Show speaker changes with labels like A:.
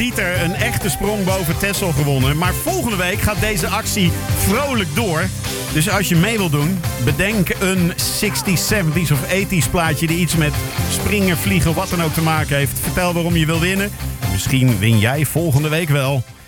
A: Pieter een echte sprong boven Texel gewonnen. Maar volgende week gaat deze actie vrolijk door. Dus als je mee wil doen, bedenk een 60s, 70s of 80s plaatje die iets met springen, vliegen, wat dan ook te maken heeft. Vertel waarom je wil winnen. Misschien win jij volgende week wel.